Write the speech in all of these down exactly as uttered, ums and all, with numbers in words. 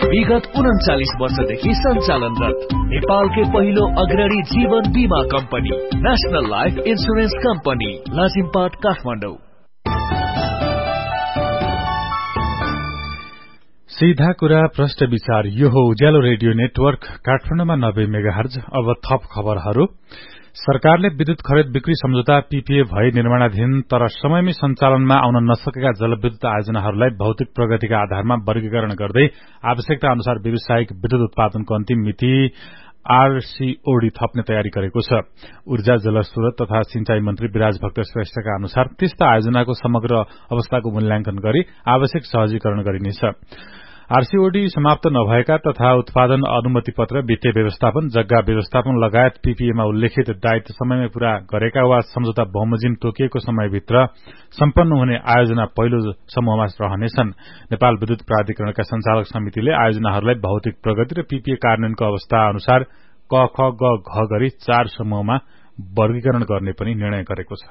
विगत उन्चालिस वर्षदेखि सञ्चालनरत नेपालकै पहिलो अग्रणी जीवन बीमा company national life insurance company Lazimpat Kathmandu. सीधा कुरा प्रश्न विचार, यो हो उज्यालो रेडियो नेटवर्क काठमाडौँमा नब्बे मेगाहर्ज। अब थप खबरहरू। सरकारले विद्युत खरिद बिक्री सम्झौता पीपीए भई निर्माणाधीन तर समयमै सञ्चालनमा आउन नसकेका जलविद्युत आयोजनाहरूलाई भौतिक प्रगतिका आधारमा वर्गीकरण गर्दै आवश्यकता अनुसार व्यावसायिक विद्युत उत्पादनको अन्तिम मिति आरसीओडी थप्ने तयारी गरेको छ। ऊर्जा जलस्रोत तथा सिंचाई मन्त्री विराज भक्त श्रेष्ठका अनुसार त्यस्ता आयोजनाको समग्र अवस्थाको मूल्याङ्कन गरी आवश्यक सहजीकरण गरिनेछ। आरसीओडी समाप्त नभएका तथा उत्पादन अनुमति पत्र, वित्तीय व्यवस्थापन, जग्गा व्यवस्थापन लगायत पीपीएमा उल्लेखित दायित्व समयमै पूरा गरेका वा सम्झौता बमोजिम तोकिएको समयभित्र सम्पन्न हुने आयोजना पहिलो समूहमा रहनेछन्। नेपाल विद्युत प्राधिकरणका संचालक समितिले आयोजनाहरूलाई भौतिक प्रगति र पीपीए कार्यान्वयनको अवस्था अनुसार क ख ग घ गरी चार समूहमा वर्गीकरण गर्ने पनि निर्णय गरेको छ।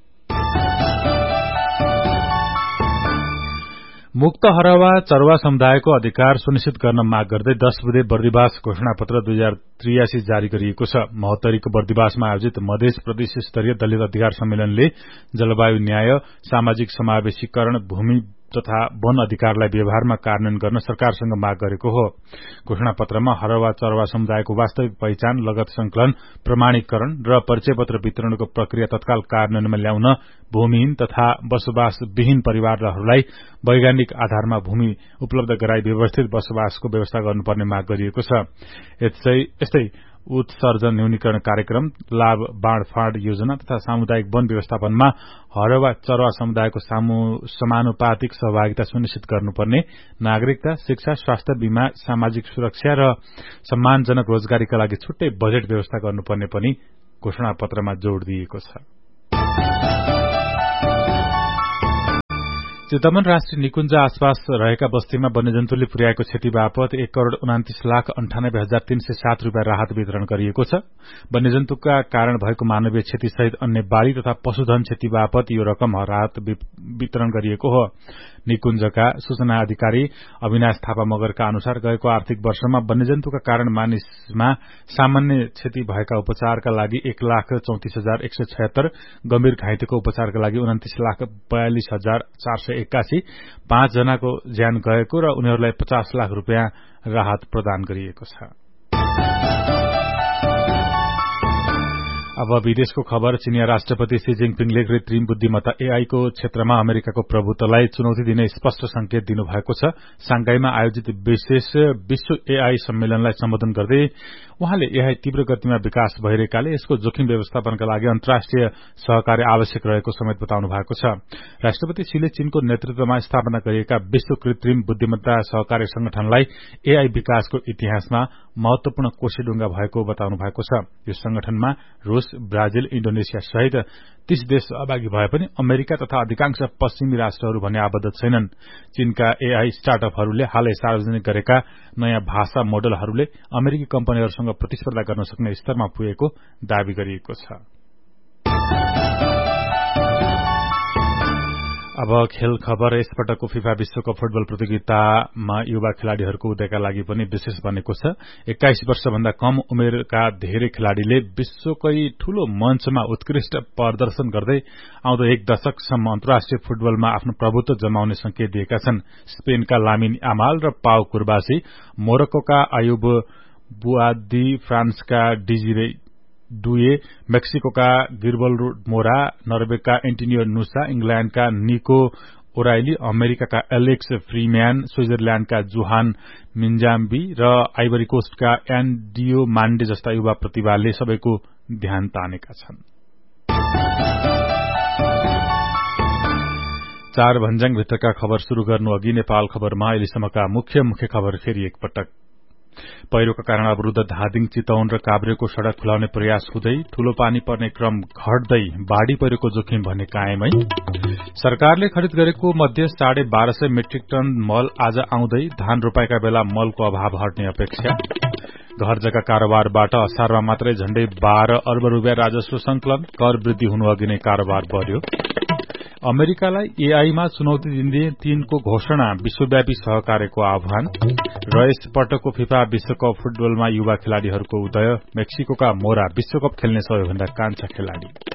मुक्त हरवा चरवा समुदायको अधिकार सुनिश्चित गर्न माग गर्दै दश बुधे बर्दिवास घोषणापत्र दुई हजार त्रियासी जारी गरिएको छ। महोत्तरीको बर्दिवासमा आयोजित मधेस प्रदेश स्तरीय दलित अधिकार सम्मेलनले जलवायु न्याय, सामाजिक समावेशीकरण, भूमि तथा वन अधिकारलाई व्यवहारमा कार्यान्वयन गर्न सरकारसँग माग गरेको हो। घोषणापत्रमा हरवा चरवा समुदायको वास्तविक पहिचान, लगत संकलन, प्रमाणीकरण र परिचय पत्र वितरणको प्रक्रिया तत्काल कार्यान्वयनमा ल्याउन, भूमिहीन तथा बसोबासविहीन परिवारहरूलाई वैज्ञानिक आधारमा भूमि उपलब्ध गराई व्यवस्थित बसोबासको व्यवस्था गर्नुपर्ने माग गरिएको छ। यस्तै उत्सर्जन न्यूनीकरण कार्यक्रम, लाभ बाँडफाँड योजना तथा सामुदायिक वन व्यवस्थापनमा हरवा चरवा समुदायको समानुपातिक सहभागिता सुनिश्चित गर्नुपर्ने, नागरिकता, शिक्षा, स्वास्थ्य बीमा, सामाजिक सुरक्षा र सम्मानजनक रोजगारीका लागि छुट्टै बजेट व्यवस्था गर्नुपर्ने पनि घोषणापत्रमा जोड़ दिएको छ। चितवन राष्ट्रिय निकुञ्ज आसपास रहेका बस्तीमा वन्यजन्तुले पुर्याएको क्षति बापत एक करोड़ उनातिस लाख अन्ठानब्बे हजार तीन सय सात रूपियाँ राहत वितरण गरिएको छ। वन्यजन्तुका कारण भएको मानवीय क्षति सहित अन्य बाली तथा पशुधन क्षति बापत यो रकम राहत वितरण गरिएको हो। निकुञ्जका सूचना अधिकारी अविनाश थापा मगरका अनुसार गएको आर्थिक वर्षमा वन्यजन्तुका कारण मानिसमा सामान्य क्षति भएका उपचारका लागि एक लाख चौतिस हजार एक सय छयत्तर, गम्भीर घाइतेको उपचारका लागि उन्तिस लाख बयालिस हजार चार सय एक्कासी, पाँच जनाको ज्यान गएको र उनीहरूलाई पचास लाख रूपियाँ राहत प्रदान गरिएको छ। अब विदेशको खबर। चिनिया राष्ट्रपति सी जिङपिङले कृत्रिम बुद्धिमत्ता एआई को क्षेत्रमा अमेरिकाको प्रभुत्वलाई चुनौती दिने स्पष्ट संकेत दिनुभएको छ। सांघाईमा आयोजित विशेष विश्व एआई सम्मेलनलाई सम्बोधन गर्दै उहाँले एआई तीव्र गतिमा विकास भइरहेकाले यसको जोखिम व्यवस्थापनका लागि अन्तर्राष्ट्रिय सहकार्य आवश्यक रहेको समेत बताउनु भएको छ। राष्ट्रपति सीले चीनको नेतृत्वमा स्थापना गरिएका विश्व कृत्रिम बुद्धिमत्ता सहकार्य संगठनलाई एआई विकासको इतिहासमा महत्वपूर्ण कोसेढुङ्गा भएको बताउनु भएको छ। यो संगठनमा रूस, ब्राजिल, इन्डोनेसिया सहित तीस देश सहभागी भए पनि अमेरिका तथा अधिकांश पश्चिमी राष्ट्रहरू भने आबद्ध छैनन्। चीनका एआई स्टार्टअपहरूले हालै सार्वजनिक गरेका नयाँ भाषा मोडलहरूले अमेरिकी कम्पनीहरूसँग प्रतिस्पर्धा गर्न सक्ने स्तरमा पुगेको दावी गरिएको छ। अब खेल खबर। यसपटकको फिफा विश्वकप फुटबल प्रतियोगितामा युवा खेलाड़ीहरूको उदयका लागि पनि विशेष बनेको छ। एक्काइस वर्षभन्दा कम उमेरका धेरै खेलाड़ीले विश्वकै ठूलो मञ्चमा उत्कृष्ट प्रदर्शन गर्दै आउँदो एक दशकसम्म अन्तर्राष्ट्रिय फुटबलमा आफ्नो प्रभुत्व जमाउने संकेत दिएका छन्। स्पेनका लामिन यामाल र पाउ कुर्बासी, मोरक्कोका आयुब बुआदी, फ्रान्सका डिजिरे डुए, मेक्सिकोका गिर्बल मोरा, नर्वेका एन्टोनियो नुसा, इंग्ल्याण्डका निको ओराइली, अमेरिकाका एलेक्स फ्रीम्यान, स्विजरल्याण्डका जोहान मिन्जाम्बी र आइभरी कोस्टका एन्डियो मान्डे जस्ता युवा प्रतिभाले सबैको ध्यान तानेका छन्। चार भन्ज्याङ भित्रका खबर शुरू गर्नु अघि नेपाल खबरमा अहिलेसम्मका मुख्य मुख्य खबर फेरि एकपटक। पहिरोका कारण अवरूद्ध धादिङ, चितवन र काभ्रेको सड़क खुलाउने प्रयास हुँदै ठूलो पानी पर्ने क्रम घट्दै बाढ़ी पहिरोको जोखिम भने कायमै। सरकारले खरिद गरेको मध्ये साढे बाह्र सय मेट्रिक टन मल आज आउँदै धान रोपाईका बेला मलको अभाव हट्ने अपेक्षा। घर जग्गा कारोबारबाट असारमा मात्रै झण्डै बाह्र अर्ब रूपियाँ राजस्व संकलन, कर वृद्धि हुनु अघि नै कारोबार बढ्यो। अमेरिकालाई एआईमा चुनौती दिँदै तीनको घोषणा, विश्वव्यापी सहकार्यको आह्वान र यस पटकको फिफा विश्वकप फुटबलमा युवा खेलाड़ीहरूको उदय, मेक्सिकोका मोरा विश्वकप खेल्ने सबैभन्दा कान्छा खेलाड़ी।